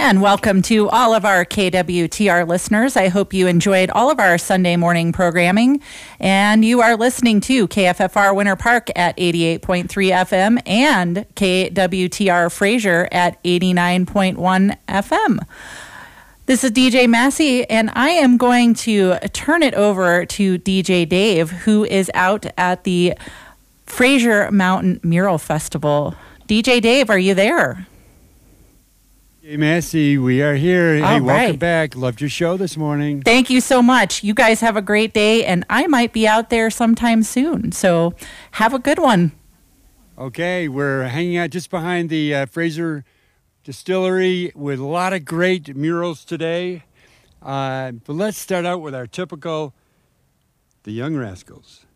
And welcome to all of our KWTR listeners. I hope you enjoyed all of our Sunday morning programming. And you are listening to KFFR Winter Park at 88.3 FM and KWTR Fraser at 89.1 FM. This is DJ Massey, and I am going to turn it over to DJ Dave, who is out at the Fraser Mountain Mural Festival. DJ Dave, are you there? Hey, Massey, we are here. All hey, right. Welcome back. Loved your show this morning. Thank you so much. You guys have a great day, and I might be out there sometime soon. So have a good one. Okay, we're hanging out just behind the Fraser Distillery with a lot of great murals today. But let's start out with our typical The Young Rascals.